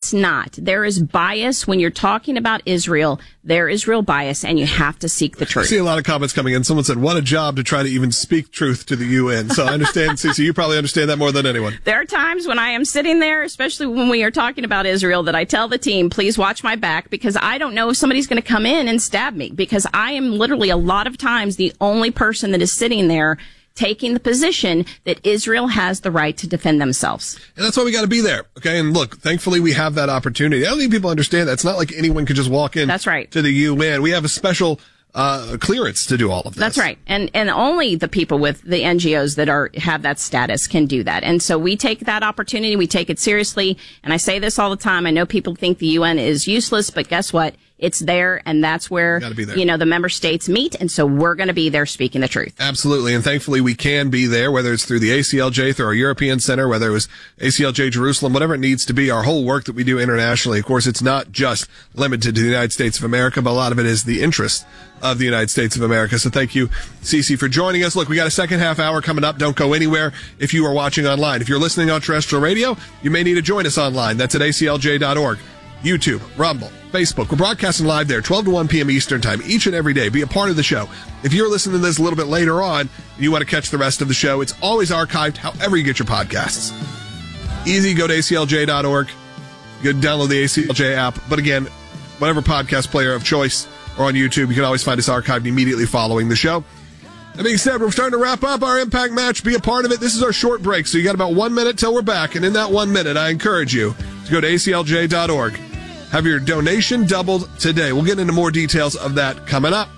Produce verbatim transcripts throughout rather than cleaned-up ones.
it's not. There is bias when you're talking about Israel. There is real bias, and you have to seek the truth. I see a lot of comments coming in. Someone said, what a job to try to even speak truth to the U N. So I understand, Cece, you probably understand that more than anyone. There are times when I am sitting there, especially when we are talking about Israel, that I tell the team, please watch my back, because I don't know if somebody's going to come in and stab me, because I am literally a lot of times the only person that is sitting there taking the position that Israel has the right to defend themselves. And that's why we got to be there. Okay. And look, thankfully we have that opportunity. I don't think people understand that. It's not like anyone could just walk in that's right. to the U N. We have a special uh clearance to do all of this. That's right. And and only the people with the N G Os that are have that status can do that. And so we take that opportunity. We take it seriously. And I say this all the time. I know people think the U N is useless, but guess what? It's there, and that's where, you know, the member states meet, and so we're going to be there speaking the truth. Absolutely, and thankfully we can be there, whether it's through the A C L J, through our European Center, whether it was A C L J Jerusalem, whatever it needs to be, our whole work that we do internationally. Of course, it's not just limited to the United States of America, but a lot of it is the interest of the United States of America. So thank you, Cece, for joining us. Look, we got a second half hour coming up. Don't go anywhere if you are watching online. If you're listening on terrestrial radio, you may need to join us online. That's at A C L J dot org. YouTube, Rumble, Facebook. We're broadcasting live there, twelve to one p.m. Eastern Time, each and every day. Be a part of the show. If you're listening to this a little bit later on and you want to catch the rest of the show, it's always archived however you get your podcasts. Easy, go to A C L J dot org. You can download the A C L J app. But again, whatever podcast player of choice or on YouTube, you can always find us archived immediately following the show. That being said, we're starting to wrap up our Impact Match. Be a part of it. This is our short break, so you got about one minute till we're back. And in that one minute, I encourage you to go to A C L J dot org. Have your donation doubled today. We'll get into more details of that coming up.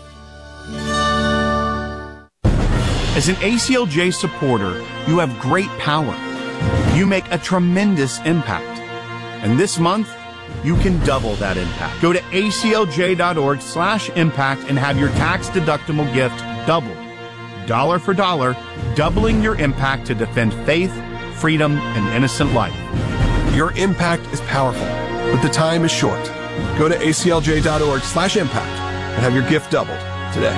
As an A C L J supporter, you have great power. You make a tremendous impact. And this month, you can double that impact. Go to A C L J dot org slash impact and have your tax-deductible gift doubled. Dollar for dollar, doubling your impact to defend faith, freedom, and innocent life. Your impact is powerful, but the time is short. Go to A C L J dot org slash impact and have your gift doubled today.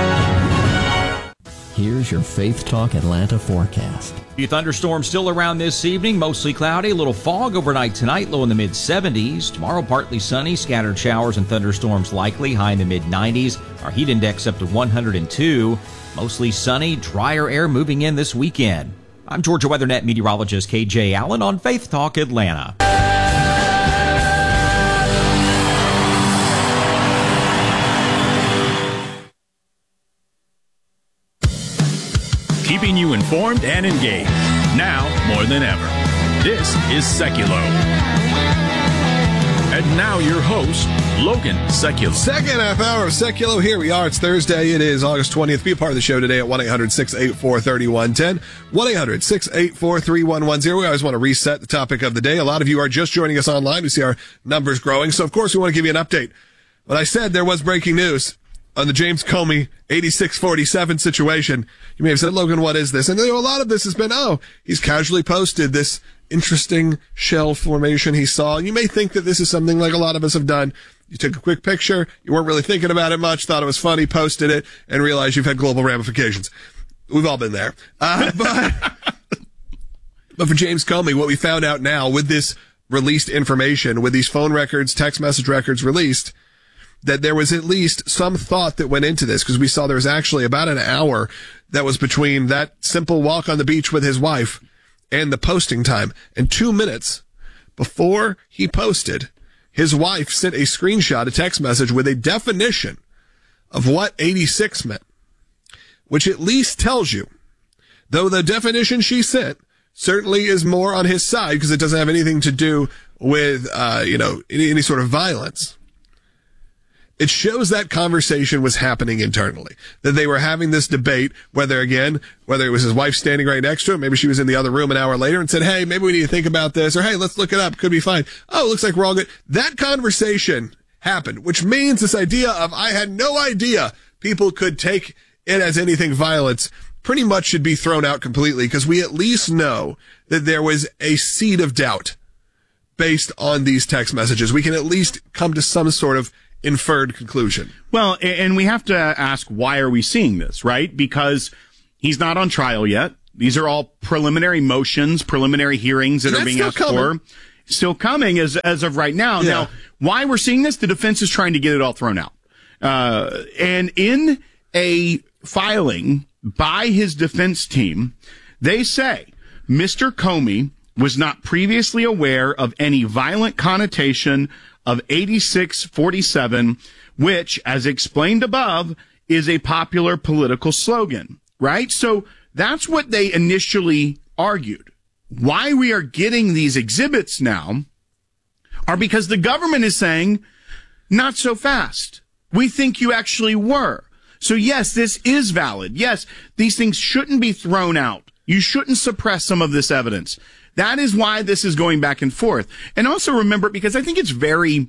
Here's your Faith Talk Atlanta forecast. The thunderstorm still around this evening, mostly cloudy, a little fog overnight tonight, low in the mid seventies. Tomorrow, partly sunny, scattered showers and thunderstorms likely, high in the mid nineties. Our heat index up to one hundred two. Mostly sunny, drier air moving in this weekend. I'm Georgia WeatherNet meteorologist K J Allen on Faith Talk Atlanta. Keeping you informed and engaged, now more than ever. This is Seculo. And now your host, Logan Sekulow. Second half hour of Seculo. Here we are. It's Thursday. It is August twentieth. Be a part of the show today at one eight hundred six eight four three one one zero. one eight hundred six eight four three one one zero. We always want to reset the topic of the day. A lot of you are just joining us online. We see our numbers growing. So, of course, we want to give you an update. When I said there was breaking news on the James Comey eighty-six forty-seven situation, you may have said, Logan, what is this? And you know, a lot of this has been, oh, he's casually posted this interesting shell formation he saw. And you may think that this is something like a lot of us have done. You took a quick picture, you weren't really thinking about it much, thought it was funny, posted it, and realized you've had global ramifications. We've all been there. Uh, but, but for James Comey, what we found out now with this released information, with these phone records, text message records released, that there was at least some thought that went into this, because we saw there was actually about an hour that was between that simple walk on the beach with his wife and the posting time. And two minutes before he posted, his wife sent a screenshot, a text message with a definition of what eighty-six meant, which at least tells you, though the definition she sent certainly is more on his side because it doesn't have anything to do with, uh, you know, any, any sort of violence. It shows that conversation was happening internally, that they were having this debate, whether, again, whether it was his wife standing right next to him, maybe she was in the other room an hour later and said, hey, maybe we need to think about this, or hey, let's look it up, could be fine. Oh, it looks like we're all good. That conversation happened, which means this idea of I had no idea people could take it as anything violence pretty much should be thrown out completely, because we at least know that there was a seed of doubt based on these text messages. We can at least come to some sort of inferred conclusion. Well, and we have to ask, why are we seeing this, right? Because he's not on trial yet. These are all preliminary motions, preliminary hearings that are being asked for. still coming as as of right now. Yeah. Now, why we're seeing this, the defense is trying to get it all thrown out. Uh, and in a filing by his defense team, they say Mister Comey was not previously aware of any violent connotation of eighty-six forty-seven, which, as explained above, is a popular political slogan, right? So that's what they initially argued. Why we are getting these exhibits now are because the government is saying, not so fast. We think you actually were. So yes, this is valid. Yes, these things shouldn't be thrown out. You shouldn't suppress some of this evidence. That is why this is going back and forth. And also remember, because I think it's very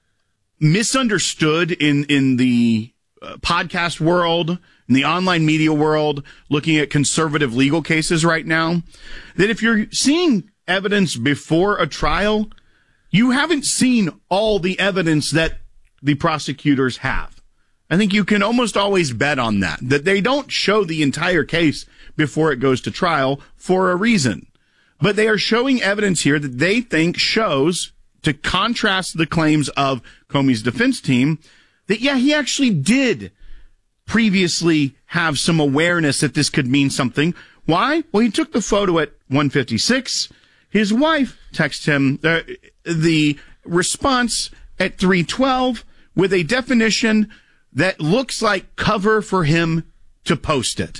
misunderstood in, in the uh, podcast world, in the online media world, looking at conservative legal cases right now, that if you're seeing evidence before a trial, you haven't seen all the evidence that the prosecutors have. I think you can almost always bet on that, that they don't show the entire case before it goes to trial for a reason. But they are showing evidence here that they think shows, to contrast the claims of Comey's defense team, that, yeah, he actually did previously have some awareness that this could mean something. Why? Well, he took the photo at one fifty-six. His wife texted him uh, the response at three twelve with a definition that looks like cover for him to post it.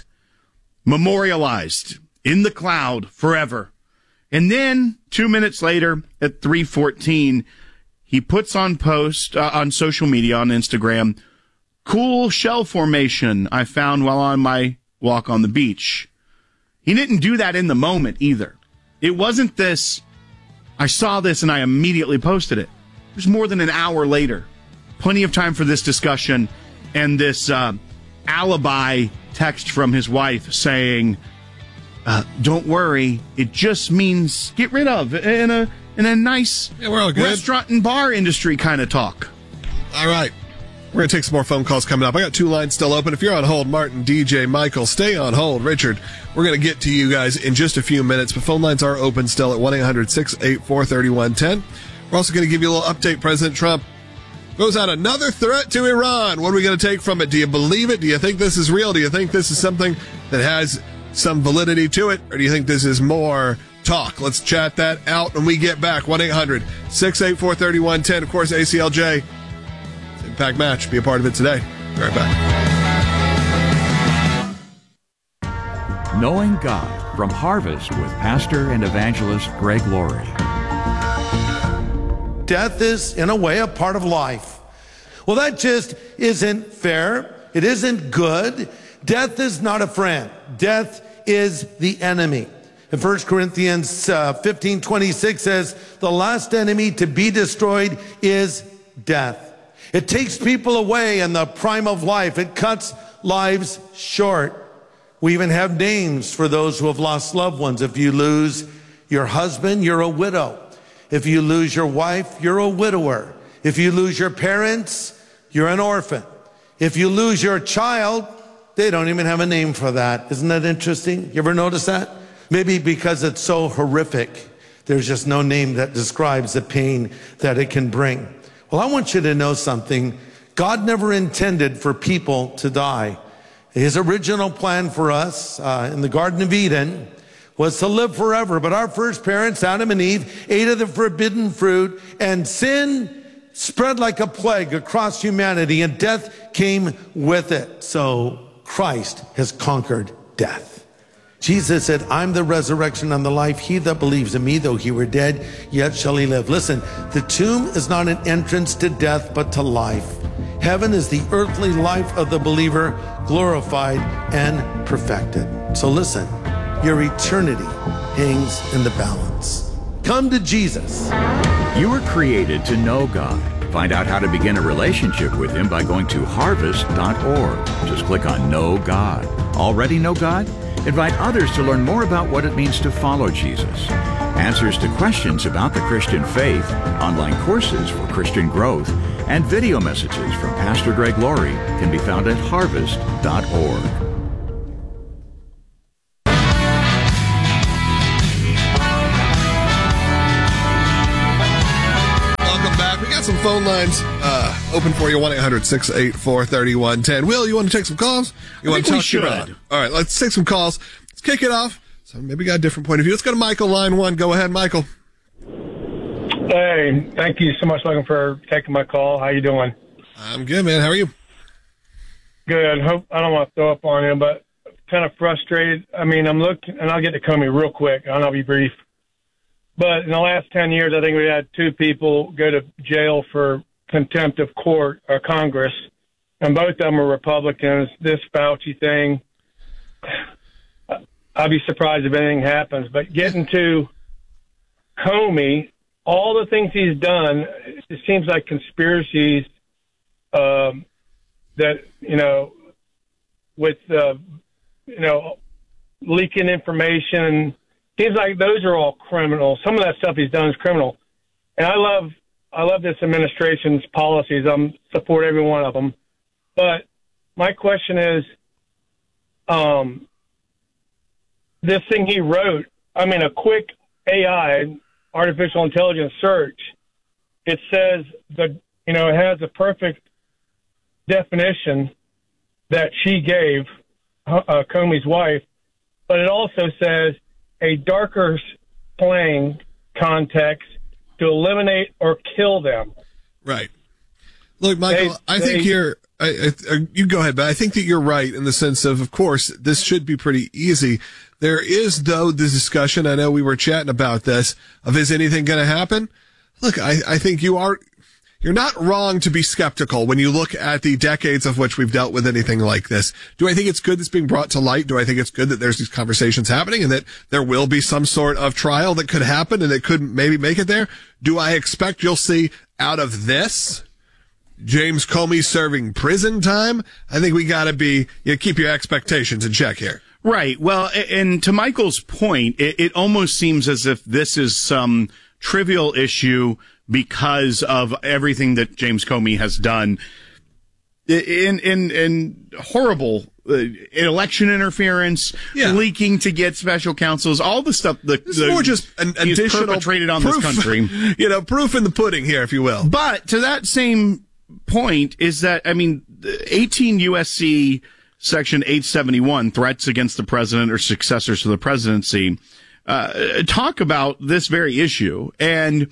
Memorialized in the cloud forever. And then two minutes later at three fourteen, he puts on post uh, on social media, on Instagram, cool shell formation I found while on my walk on the beach. He didn't do that in the moment either. It wasn't this, I saw this and I immediately posted it. It was more than an hour later. Plenty of time for this discussion and this uh, alibi text from his wife saying, uh, don't worry, it just means get rid of in a in a nice yeah, we're all good. Restaurant and bar industry kind of talk. All right. We're going to take some more phone calls coming up. I got two lines still open. If you're on hold, Martin, D J, Michael, stay on hold. Richard, we're going to get to you guys in just a few minutes, but phone lines are open still at one eight hundred six eight four three one one zero. We're also going to give you a little update. President Trump goes out another threat to Iran. What are we going to take from it? Do you believe it? Do you think this is real? Do you think this is something that has some validity to it? Or do you think this is more talk? Let's chat that out when we get back. one eight hundred six eight four three one one zero. Of course, A C L J. Impact Match. Be a part of it today. Be right back. Knowing God from Harvest with pastor and evangelist Greg Laurie. Death is, in a way, a part of life. Well, that just isn't fair. It isn't good. Death is not a friend. Death is the enemy. In First Corinthians uh, fifteen twenty-six says, the last enemy to be destroyed is death. It takes people away in the prime of life. It cuts lives short. We even have names for those who have lost loved ones. If you lose your husband, you're a widow. If you lose your wife, you're a widower. If you lose your parents, you're an orphan. If you lose your child, they don't even have a name for that. Isn't that interesting? You ever notice that? Maybe because it's so horrific, there's just no name that describes the pain that it can bring. Well, I want you to know something. God never intended for people to die. His original plan for us uh, in the Garden of Eden was to live forever. But our first parents, Adam and Eve, ate of the forbidden fruit, and sin spread like a plague across humanity, and death came with it. So Christ has conquered death. Jesus said, I'm the resurrection and the life. He that believes in me, though he were dead, yet shall he live. Listen, the tomb is not an entrance to death, but to life. Heaven is the earthly life of the believer, glorified and perfected. So listen, your eternity hangs in the balance. Come to Jesus. You were created to know God. Find out how to begin a relationship with him by going to harvest dot org. Just click on Know God. Already know God? Invite others to learn more about what it means to follow Jesus. Answers to questions about the Christian faith, online courses for Christian growth, and video messages from Pastor Greg Laurie can be found at harvest dot org. some phone lines uh, open for you, one eight hundred six eight four three one one zero. Will, you want to take some calls? You I want think to talk we about? should. All right, let's take some calls. Let's kick it off. So maybe got a different point of view. Let's go to Michael, line one. Go ahead, Michael. Hey, thank you so much, Logan, for taking my call. How you doing? I'm good, man. How are you? Good. Hope I don't want to throw up on you, but kind of frustrated. I mean, I'm looking, and I'll get to Comey real quick. I'll be brief. But in the last ten years, I think we had two people go to jail for contempt of court or Congress, and both of them are Republicans. This Fauci thing, I'd be surprised if anything happens. But getting to Comey, all the things he's done, it seems like conspiracies um, that, you know, with, uh, you know, leaking information. Seems like those are all criminal. Some of that stuff he's done is criminal. And I love I love this administration's policies. I support every one of them. But my question is, um, this thing he wrote, I mean, a quick A I, artificial intelligence search, it says that, you know, it has a perfect definition that she gave uh, Comey's wife, but it also says a darker slang context to eliminate or kill them. Right. Look, Michael, they, I think they, you're, I, I, you go ahead, but I think that you're right in the sense of, of course, this should be pretty easy. There is, though, the discussion, I know we were chatting about this, of is anything going to happen? Look, I, I think you are, you're not wrong to be skeptical when you look at the decades of which we've dealt with anything like this. Do I think it's good that's being brought to light? Do I think it's good that there's these conversations happening and that there will be some sort of trial that could happen and that could maybe make it there? Do I expect you'll see out of this James Comey serving prison time? I think we got to be, you know, keep your expectations in check here. Right. Well, and to Michael's point, it, it almost seems as if this is some trivial issue because of everything that James Comey has done in in in horrible uh, election interference, yeah. leaking to get special counsels, all the stuff that this is more just an additional perpetrated on proof, this country. You know, proof in the pudding here, if you will. But to that same point is that, I mean, eighteen U S C Section eight seventy-one, threats against the president or successors to the presidency, uh, talk about this very issue. And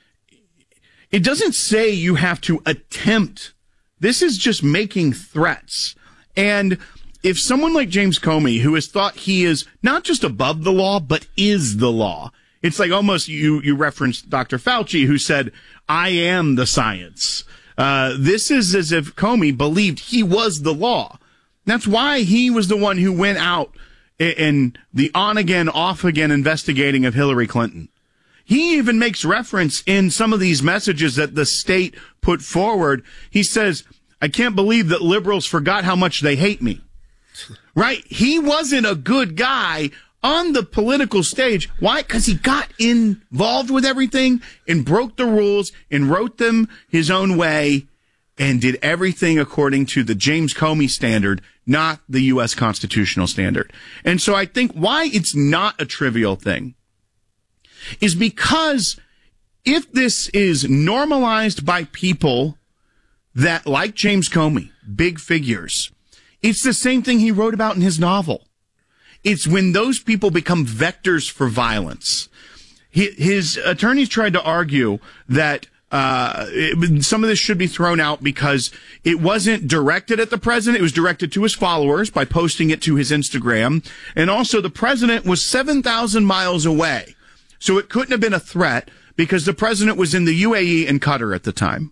it doesn't say you have to attempt. This is just making threats. And if someone like James Comey, who has thought he is not just above the law, but is the law, it's like almost you, you referenced Doctor Fauci, who said, I am the science. Uh, this is as if Comey believed he was the law. That's why he was the one who went out in the on-again, off-again investigating of Hillary Clinton. He even makes reference in some of these messages that the state put forward. He says, I can't believe that liberals forgot how much they hate me. Right? He wasn't a good guy on the political stage. Why? Because he got involved with everything and broke the rules and wrote them his own way and did everything according to the James Comey standard, not the U S constitutional standard. And so I think why it's not a trivial thing is because if this is normalized by people that, like James Comey, big figures, it's the same thing he wrote about in his novel. It's when those people become vectors for violence. His attorneys tried to argue that uh it, some of this should be thrown out because it wasn't directed at the president. It was directed to his followers by posting it to his Instagram. And also the president was seven thousand miles away. So it couldn't have been a threat because the president was in the U A E and Qatar at the time.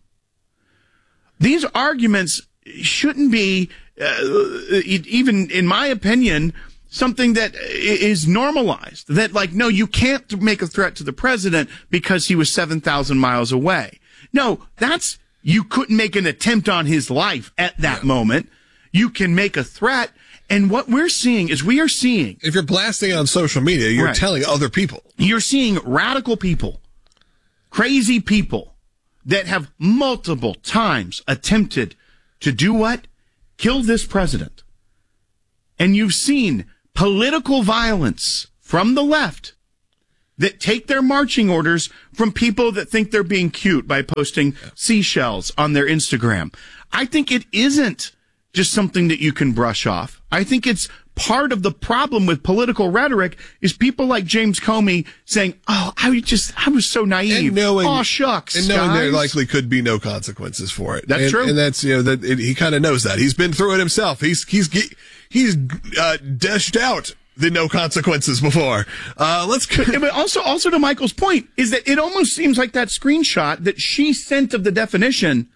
These arguments shouldn't be, uh, even in my opinion, something that is normalized. That, like, no, you can't make a threat to the president because he was seven thousand miles away. No, that's, you couldn't make an attempt on his life at that yeah. moment. You can make a threat. And what we're seeing is we are seeing. If you're blasting it on social media, you're right. telling other people. You're seeing radical people, crazy people that have multiple times attempted to do what? Kill this president. And you've seen political violence from the left that take their marching orders from people that think they're being cute by posting seashells on their Instagram. I think it isn't just something that you can brush off. I think it's part of the problem with political rhetoric is people like James Comey saying, oh, I was just, I was so naive. And knowing, oh, shucks, And knowing guys. there likely could be no consequences for it. That's and, true. And that's, you know, that it, he kind of knows that. He's been through it himself. He's, he's, he's, uh, dished out the no consequences before. Uh, let's go. But also, also to Michael's point is that it almost seems like that screenshot that she sent of the definition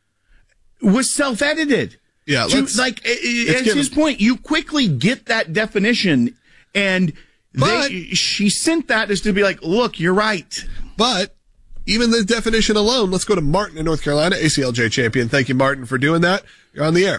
was self-edited. Yeah, to, let's, like let's it's his him. point. You quickly get that definition, and But, they, she sent that as to be like, look, you're right. But even the definition alone, let's go to Martin in North Carolina, A C L J champion. Thank you, Martin, for doing that. You're on the air.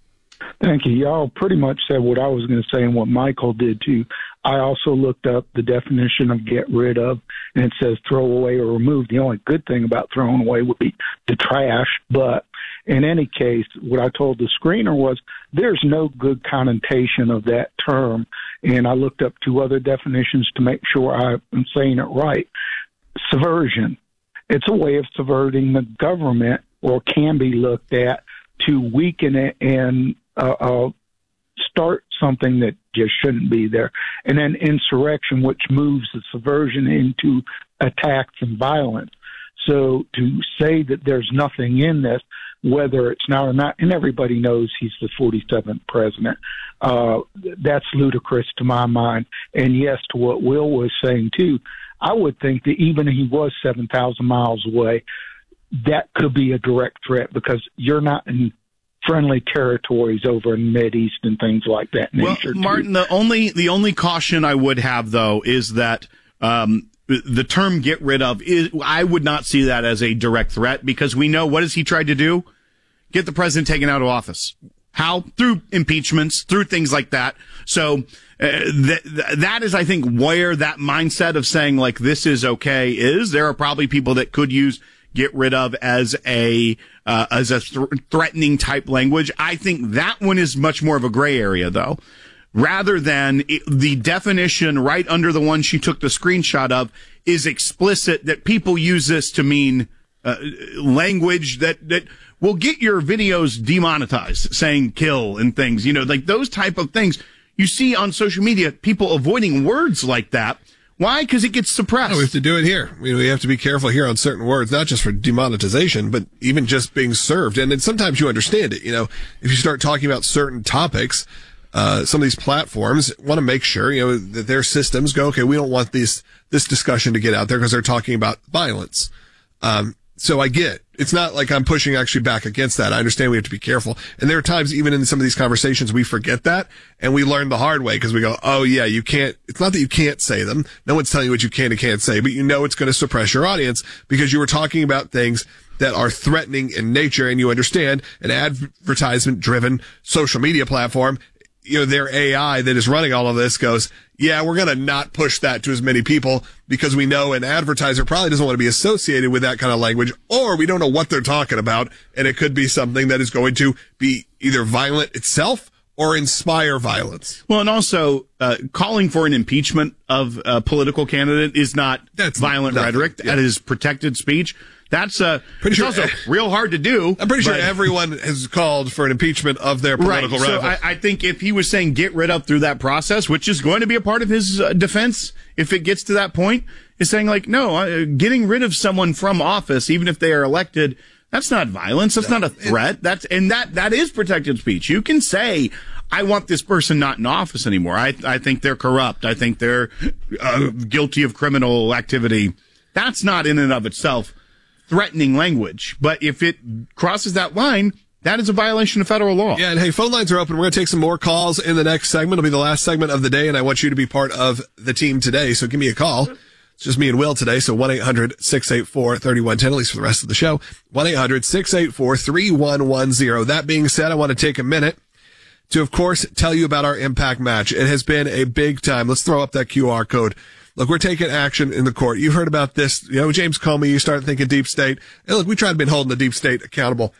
Thank you. Y'all pretty much said what I was going to say and what Michael did too. I also looked up the definition of get rid of, and it says throw away or remove. The only good thing about throwing away would be the trash. But in any case, what I told the screener was there's no good connotation of that term. And I looked up two other definitions to make sure I'm saying it right. Subversion. It's a way of subverting the government, or can be looked at to weaken it and uh, uh, start something that just shouldn't be there. And then insurrection, which moves the subversion into attacks and violence. So to say that there's nothing in this, whether it's now or not, and everybody knows he's the forty-seventh president, uh, that's ludicrous to my mind. And yes, to what Will was saying too, I would think that even if he was seven thousand miles away, that could be a direct threat because you're not in friendly territories over in the Mideast and things like that nature. Well, Martin, the only the only caution I would have though is that um, the term "get rid of" is I would not see that as a direct threat because we know what has he tried to do? Get the president taken out of office. How? Through impeachments, through things like that. So uh, th- th- that is, I think, where that mindset of saying like this is okay is. There are probably people that could use get rid of as a uh, as a th- threatening type language. I think that one is much more of a gray area, though, rather than it, the definition right under the one she took the screenshot of is explicit that people use this to mean uh, language that that will get your videos demonetized, saying kill and things, you know, like those type of things you see on social media, people avoiding words like that. Why? Because it gets suppressed. No, we have to do it here. We, we have to be careful here on certain words, not just for demonetization, but even just being served. And then sometimes you understand it. You know, if you start talking about certain topics, uh, some of these platforms want to make sure, you know, that their systems go, okay, we don't want this, this discussion to get out there because they're talking about violence. Um, so I get, it's not like I'm pushing actually back against that. I understand we have to be careful. And there are times even in some of these conversations we forget that and we learn the hard way because we go, oh yeah, you can't, it's not that you can't say them. No one's telling you what you can and can't say, but you know it's going to suppress your audience because you were talking about things that are threatening in nature and you understand an advertisement driven social media platform, you know, their A I that is running all of this goes, yeah, we're going to not push that to as many people because we know an advertiser probably doesn't want to be associated with that kind of language, or we don't know what they're talking about. And it could be something that is going to be either violent itself or inspire violence. Well, and also, uh, calling for an impeachment of a political candidate is not That's violent nothing. rhetoric. Yeah. That is protected speech. That's uh, pretty it's sure, also real hard to do. I'm pretty sure but, everyone has called for an impeachment of their political right. rival. So I, I think if he was saying get rid of through that process, which is going to be a part of his uh, defense if it gets to that point, is saying like, no, uh, getting rid of someone from office, even if they are elected, that's not violence. That's no, not a threat. It, that's and that that is protected speech. You can say, I want this person not in office anymore. I I think they're corrupt. I think they're uh, guilty of criminal activity. That's not in and of itself threatening language. But if it crosses that line, that is a violation of federal law. Yeah, and hey, phone lines are open. We're going to take some more calls in the next segment. It'll be the last segment of the day, and I want you to be part of the team today. So give me a call. It's just me and Will today, so one eight hundred six eight four three one one zero, at least for the rest of the show. one eight hundred six eight four three one one zero. That being said, I want to take a minute to, of course, tell you about our Impact Match. It has been a big time. Let's throw up that Q R code. Look, we're taking action in the court. You've heard about this. You know, James Comey, you start thinking deep state. And look, we try to be holding the deep state accountable.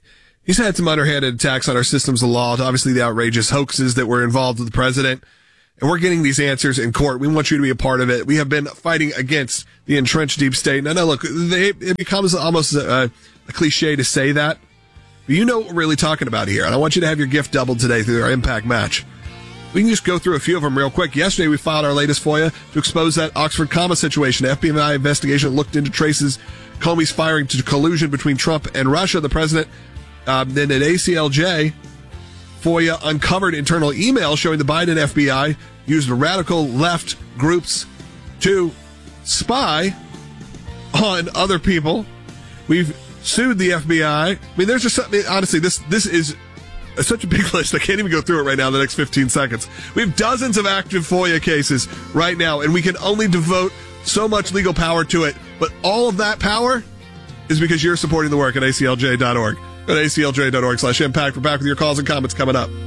He's had some underhanded attacks on our systems of law, obviously the outrageous hoaxes that were involved with the president. and we're getting these answers in court. We want you to be a part of it. We have been fighting against the entrenched deep state. Now, now look, they, it becomes almost a, a cliche to say that, but you know what we're really talking about here. And I want you to have your gift doubled today through our Impact Match. We can just go through a few of them real quick. Yesterday, we filed our latest FOIA to expose that Oxford comma situation. The F B I investigation looked into Traces Comey's firing to collusion between Trump and Russia. The president, um, then at A C L J, FOIA uncovered internal emails showing the Biden F B I used radical left groups to spy on other people. We've sued the F B I. I mean, there's just something, honestly, this this is such a big list. I can't even go through it right now in the next fifteen seconds. We have dozens of active FOIA cases right now, and we can only devote so much legal power to it. But all of that power is because you're supporting the work at A C L J dot org. Go to A C L J dot org slash impact. We're back with your calls and comments coming up.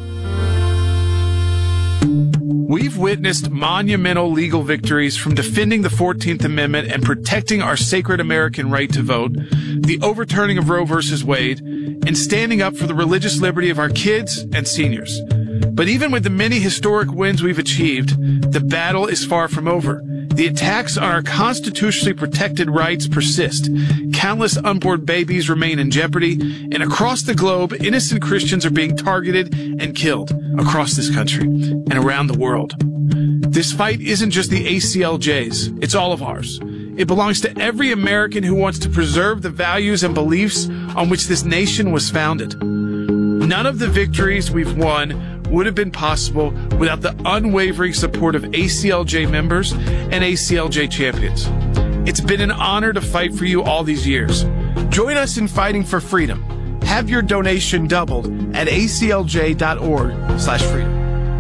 We've witnessed monumental legal victories from defending the fourteenth Amendment and protecting our sacred American right to vote, the overturning of Roe versus Wade, and standing up for the religious liberty of our kids and seniors. But even with the many historic wins we've achieved, the battle is far from over. The attacks on our constitutionally protected rights persist. Countless unborn babies remain in jeopardy, and across the globe, innocent Christians are being targeted and killed across this country and around the world. This fight isn't just the A C L J's, it's all of ours. It belongs to every American who wants to preserve the values and beliefs on which this nation was founded. None of the victories we've won would have been possible without the unwavering support of A C L J members and A C L J champions. It's been an honor to fight for you all these years. Join us in fighting for freedom. Have your donation doubled at A C L J dot org slash freedom.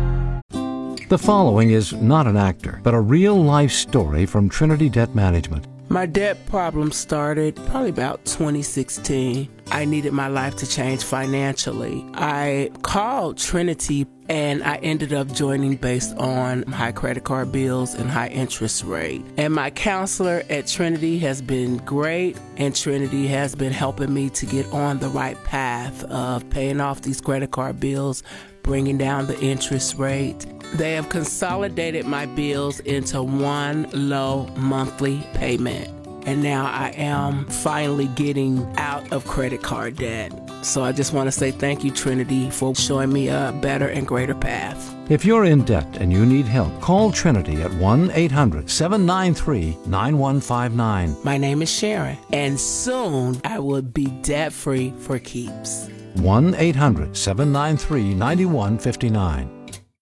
The following is not an actor, but a real-life story from Trinity Debt Management. My debt problem started probably about twenty sixteen. I needed my life to change financially. I called Trinity and I ended up joining based on high credit card bills and high interest rate. And my counselor at Trinity has been great, and Trinity has been helping me to get on the right path of paying off these credit card bills, bringing down the interest rate. They have consolidated my bills into one low monthly payment. And now I am finally getting out of credit card debt. So I just want to say thank you, Trinity, for showing me a better and greater path. If you're in debt and you need help, call Trinity at one eight hundred seven nine three nine one five nine. My name is Sharon, and soon I will be debt-free for keeps. one eight hundred seven nine three nine one five nine.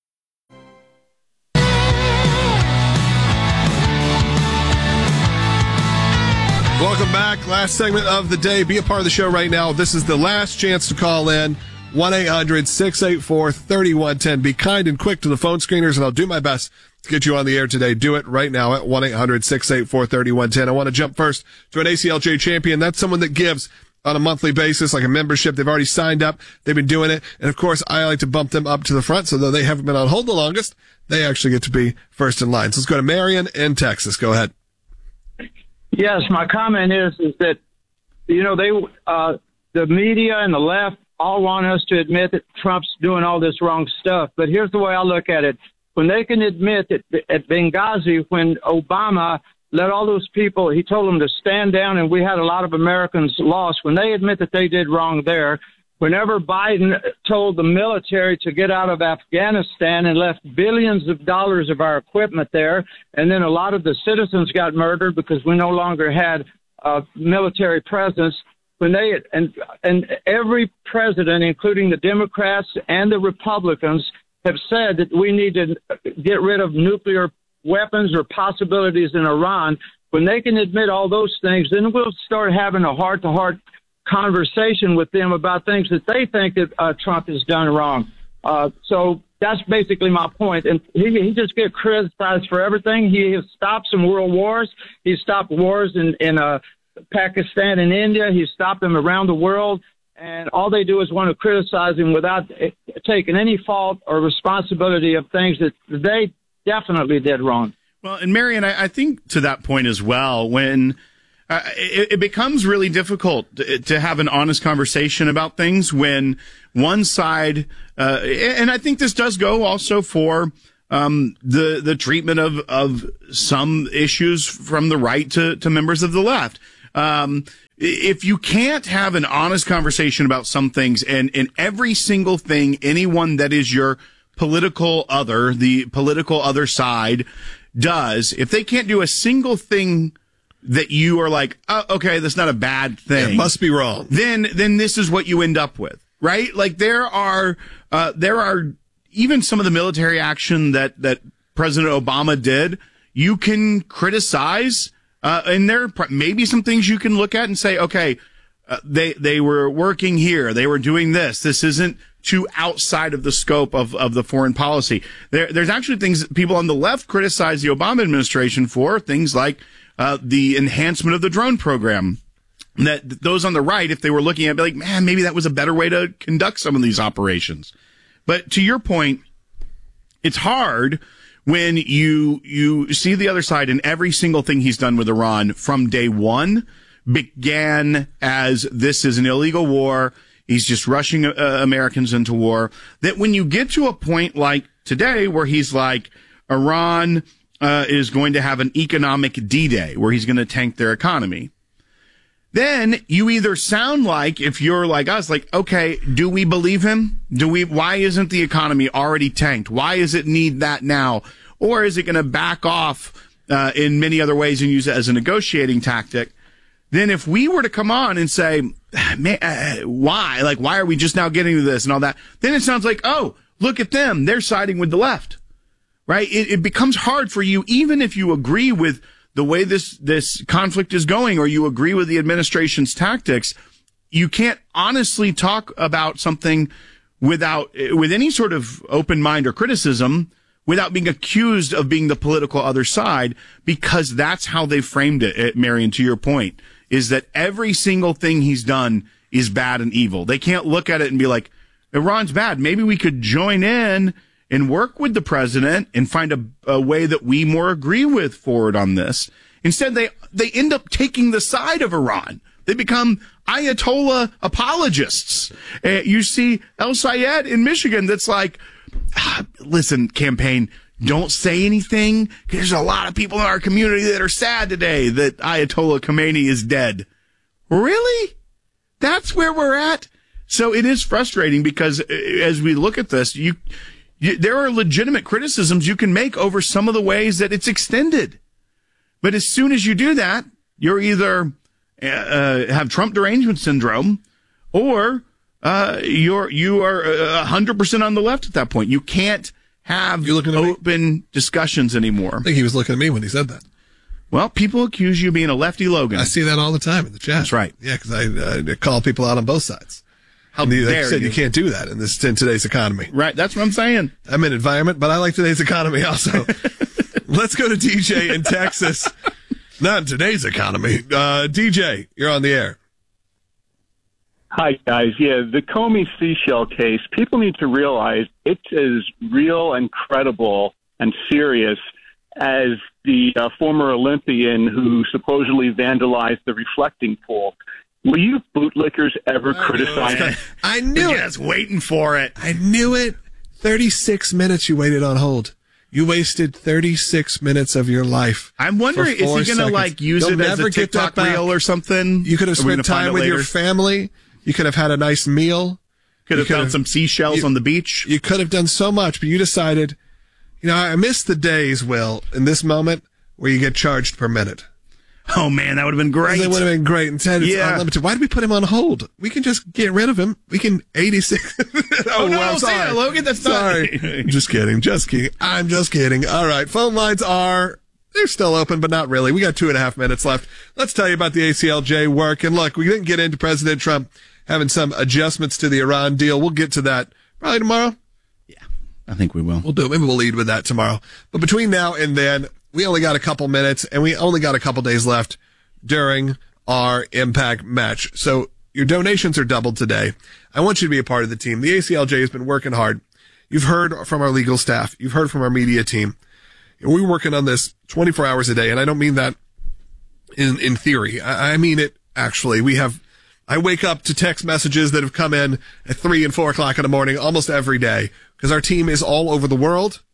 Welcome back. Last segment of the day. Be a part of the show right now. This is the last chance to call in. one eight hundred six eight four three one one zero. Be kind and quick to the phone screeners, and I'll do my best to get you on the air today. Do it right now at one eight hundred six eight four three one one zero. I want to jump first to an A C L J champion. That's someone that gives on a monthly basis, like a membership. They've already signed up. They've been doing it. And, of course, I like to bump them up to the front, so though they haven't been on hold the longest, they actually get to be first in line. So let's go to Marion in Texas. Go ahead. Yes, my comment is is that, you know, they uh, the media and the left all want us to admit that Trump's doing all this wrong stuff. But here's the way I look at it. When they can admit that at Benghazi, when Obama let all those people, he told them to stand down, and we had a lot of Americans lost. When they admit that they did wrong there, whenever Biden told the military to get out of Afghanistan and left billions of dollars of our equipment there, and then a lot of the citizens got murdered because we no longer had a military presence. When they and and every president, including the Democrats and the Republicans, have said that we need to get rid of nuclear weapons or possibilities in Iran. When they can admit all those things, then we'll start having a heart-to-heart conversation with them about things that they think that uh, Trump has done wrong. Uh, so that's basically my point. And he, he just gets criticized for everything. He has stopped some world wars. He stopped wars in, in uh, Pakistan and India. He stopped them around the world. And all they do is want to criticize him without taking any fault or responsibility of things that they definitely did wrong. Well, and Marion, I, I think to that point as well, when Uh, it, it becomes really difficult to, to have an honest conversation about things when one side, uh, and I think this does go also for um, the the treatment of of some issues from the right to to members of the left. Um, if you can't have an honest conversation about some things, and and every single thing anyone that is your political other, the political other side, does, if they can't do a single thing that you are like, oh, okay, that's not a bad thing, it must be wrong, then then this is what you end up with, right? Like there are uh, there are even some of the military action that that President Obama did, you can criticize, uh, and there are maybe some things you can look at and say, okay, uh, they they were working here, they were doing this. This isn't too outside of the scope of, of the foreign policy. There, there's actually things people on the left criticize the Obama administration for, things like uh, the enhancement of the drone program. That those on the right, if they were looking at it, be like, man, maybe that was a better way to conduct some of these operations. But to your point, it's hard when you you see the other side, and every single thing he's done with Iran from day one began as this is an illegal war. He's just rushing uh, Americans into war. That when you get to a point like today where he's like, Iran uh, is going to have an economic D-Day where he's going to tank their economy, then you either sound like, if you're like us, like, okay, do we believe him? Do we, why isn't the economy already tanked? Why does it need that now? Or is it going to back off uh, in many other ways and use it as a negotiating tactic? Then if we were to come on and say, man, uh, why? Like, why are we just now getting to this and all that? Then it sounds like, oh, look at them. They're siding with the left, right? It, it becomes hard for you, even if you agree with the way this, this conflict is going, or you agree with the administration's tactics. You can't honestly talk about something without, with any sort of open mind or criticism, without being accused of being the political other side, because that's how they framed it, Marion, to your point. Is that every single thing he's done is bad and evil. They can't look at it and be like, Iran's bad. Maybe we could join in and work with the president and find a, a way that we more agree with forward on this. Instead, they, they end up taking the side of Iran. They become Ayatollah apologists. Uh, you see El Sayed in Michigan that's like, ah, listen, campaign, don't say anything. There's a lot of people in our community that are sad today that Ayatollah Khomeini is dead. Really? That's where we're at? So it is frustrating because as we look at this, you, you there are legitimate criticisms you can make over some of the ways that it's extended. But as soon as you do that, you're either uh, have Trump derangement syndrome, or uh, you're you are a hundred percent on the left at that point. You can't have You're looking at open me? discussions anymore. I think he was looking at me when he said that. Well, people accuse you of being a lefty Logan. I see that all the time in the chat. That's right. Yeah, because I, I call people out on both sides. How and like you said, you. you can't do that in this in today's economy. Right. That's what I'm saying. I'm in environment, but I like today's economy also. Let's go to D J in Texas. Not in today's economy. Uh, D J, you're on the air. Hi, guys. Yeah, the Comey seashell case, people need to realize it's as real and credible and serious as the uh, former Olympian who supposedly vandalized the reflecting pool. Will you bootlickers ever I criticize it? I knew We're it. just waiting for it. I knew it. thirty-six minutes you waited on hold. You wasted thirty-six minutes of your life. I'm wondering, is he going to like use You'll it as a TikTok reel or something? You could have spent time with your family. You could have had a nice meal. Could have found some seashells you, on the beach. You could have done so much, but you decided, you know, I miss the days, Will, in this moment where you get charged per minute. Oh, man, that would have been great. That would have been great. Instead, it's yeah. unlimited. Why did we put him on hold? We can just get rid of him. We can eighty-six. oh, oh, no, well, say that, Logan. That's sorry. not. just kidding. Just kidding. I'm just kidding. All right. Phone lines are, they're still open, but not really. We got two and a half minutes left. Let's tell you about the A C L J work. And look, we didn't get into President Trump having some adjustments to the Iran deal. We'll get to that probably tomorrow. Yeah, I think we will. We'll do it. Maybe we'll lead with that tomorrow. But between now and then, we only got a couple minutes, and we only got a couple days left during our Impact match. So your donations are doubled today. I want you to be a part of the team. The A C L J has been working hard. You've heard from our legal staff. You've heard from our media team. We're working on this twenty-four hours a day, and I don't mean that in, in theory. I, I mean it actually. We have, I wake up to text messages that have come in at three and four o'clock in the morning almost every day because our team is all over the world.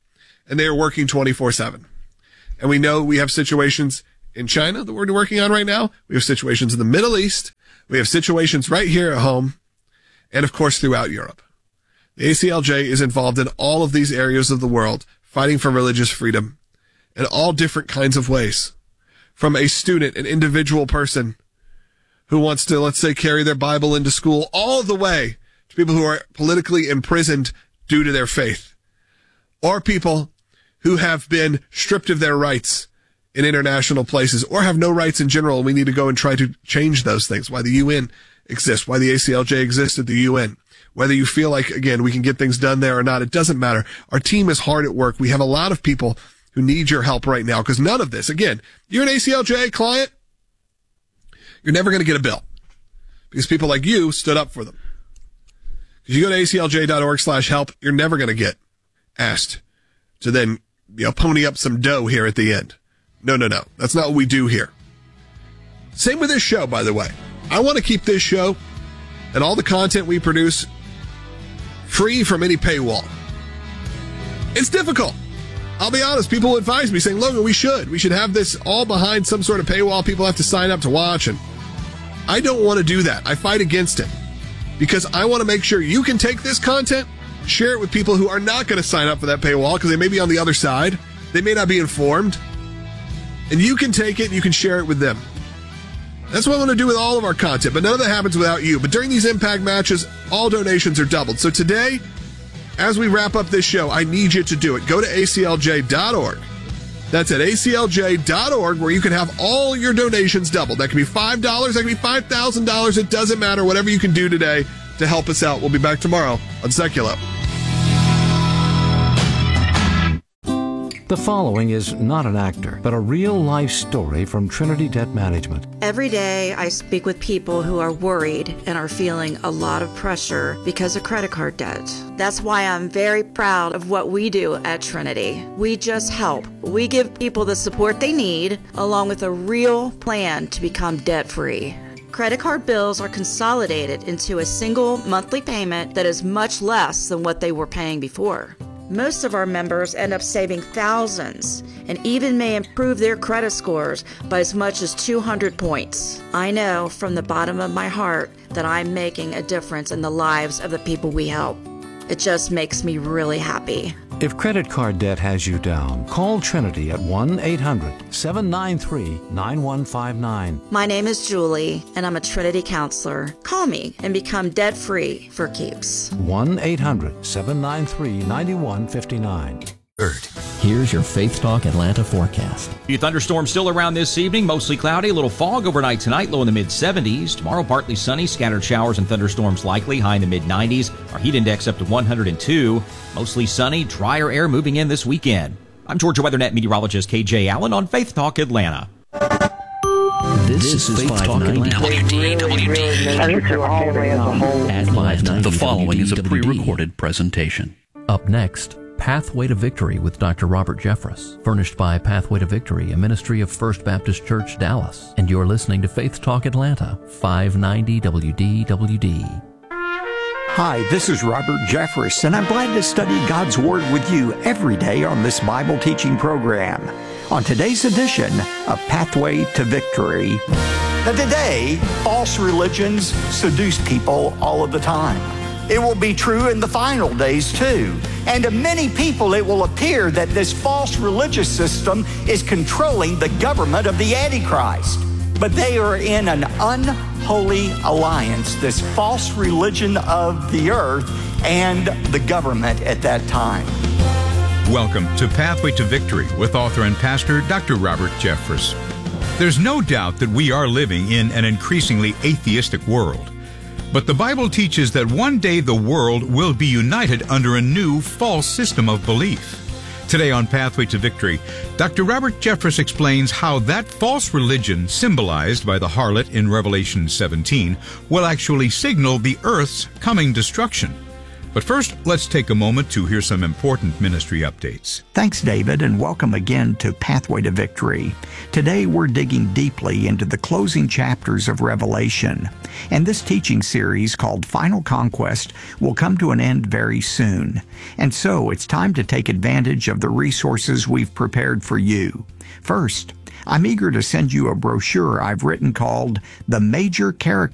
and they are working twenty-four seven. And we know we have situations in China that we're working on right now. We have situations in the Middle East. We have situations right here at home, and of course throughout Europe. The A C L J is involved in all of these areas of the world, fighting for religious freedom in all different kinds of ways. From a student, an individual person who wants to, let's say, carry their Bible into school, all the way to people who are politically imprisoned due to their faith, or people who have been stripped of their rights in international places, or have no rights in general, and we need to go and try to change those things. Why the U N exists, why the A C L J exists at the U N. Whether you feel like, again, we can get things done there or not, it doesn't matter. Our team is hard at work. We have a lot of people who need your help right now, because none of this, again, you're an A C L J client, you're never going to get a bill, because people like you stood up for them. If you go to A C L J dot org slash help, you're never going to get asked to then, you know, pony up some dough here at the end. No, no, no. That's not what we do here. Same with this show, by the way. I want to keep this show and all the content we produce free from any paywall. It's difficult. I'll be honest. People advise me saying, Logan, we should. We should have this all behind some sort of paywall. People have to sign up to watch. And I don't want to do that. I fight against it because I want to make sure you can take this content, share it with people who are not going to sign up for that paywall because they may be on the other side. They may not be informed. And you can take it and you can share it with them. That's what I want to do with all of our content, but none of that happens without you. But during these Impact matches, all donations are doubled. So today, as we wrap up this show, I need you to do it. Go to A C L J dot org. That's at A C L J dot org, where you can have all your donations doubled. That can be five dollars, that can be five thousand dollars. It doesn't matter. Whatever you can do today to help us out. We'll be back tomorrow on Seculo. The following is not an actor, but a real-life story from Trinity Debt Management. Every day I speak with people who are worried and are feeling a lot of pressure because of credit card debt. That's why I'm very proud of what we do at Trinity. We just help. We give people the support they need, along with a real plan to become debt-free. Credit card bills are consolidated into a single monthly payment that is much less than what they were paying before. Most of our members end up saving thousands and even may improve their credit scores by as much as two hundred points. I know from the bottom of my heart that I'm making a difference in the lives of the people we help. It just makes me really happy. If credit card debt has you down, call Trinity at one eight hundred seven nine three nine one five nine. My name is Julie, and I'm a Trinity counselor. Call me and become debt-free for keeps. one eight hundred seven nine three nine one five nine. Here's your Faith Talk Atlanta forecast. A thunderstorm still around this evening, mostly cloudy, a little fog overnight tonight, low in the mid seventies. Tomorrow, partly sunny, scattered showers and thunderstorms likely, high in the mid nineties. Our heat index up to one hundred two. Mostly sunny, drier air moving in this weekend. I'm Georgia WeatherNet meteorologist K J Allen on Faith Talk Atlanta. This, this is Faith Talk Atlanta. W D W D. At five ninety The following is a W D W D. pre-recorded presentation. Up next, Pathway to Victory with Doctor Robert Jeffress, furnished by Pathway to Victory, a ministry of First Baptist Church, Dallas. And you're listening to Faith Talk Atlanta, five ninety W D W D. Hi, this is Robert Jeffress, and I'm glad to study God's Word with you every day on this Bible teaching program. On today's edition of Pathway to Victory. Now today, false religions seduce people all of the time. It will be true in the final days too. And to many people it will appear that this false religious system is controlling the government of the Antichrist. But they are in an unholy alliance, this false religion of the earth and the government at that time. Welcome to Pathway to Victory with author and pastor Doctor Robert Jeffress. There's no doubt that we are living in an increasingly atheistic world. But the Bible teaches that one day the world will be united under a new false system of belief. Today on Pathway to Victory, Doctor Robert Jeffress explains how that false religion, symbolized by the harlot in Revelation seventeen, will actually signal the earth's coming destruction. But first, let's take a moment to hear some important ministry updates. Thanks, David, and welcome again to Pathway to Victory. Today, we're digging deeply into the closing chapters of Revelation, and this teaching series called Final Conquest will come to an end very soon. And so, it's time to take advantage of the resources we've prepared for you. First, I'm eager to send you a brochure I've written called The Major Character